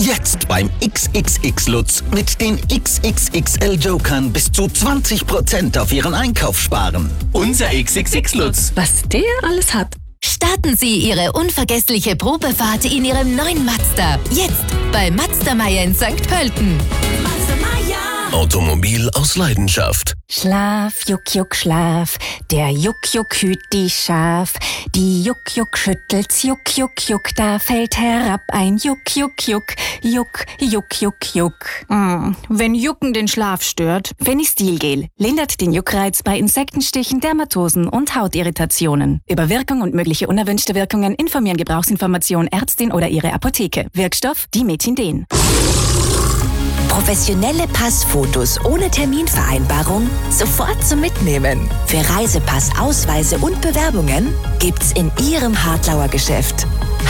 Jetzt beim XXX Lutz mit den XXXL Jokern bis zu 20% auf Ihren Einkauf sparen. Unser XXX Lutz. Was der alles hat. Starten Sie Ihre unvergessliche Probefahrt in Ihrem neuen Mazda. Jetzt bei Mazda Meier in St. Pölten. Mazda Meier. Automobil aus Leidenschaft. Schlaf, Juck, Juck, Schlaf. Der Juck, Juck hüt die Schaf. Die Juck, Juck schüttelt's, Juck, Juck, Juck. Da fällt herab ein Juck, Juck, Juck. Juck, Juck, Juck, Juck. Wenn Jucken den Schlaf stört. Fenistilgel lindert den Juckreiz bei Insektenstichen, Dermatosen und Hautirritationen. Über Wirkung und mögliche unerwünschte Wirkungen informieren Gebrauchsinformation Ärztin oder Ihre Apotheke. Wirkstoff Dimetindin. Professionelle Passfotos ohne Terminvereinbarung sofort zum Mitnehmen. Für Reisepass, Ausweise und Bewerbungen gibt's in Ihrem Hartlauer Geschäft.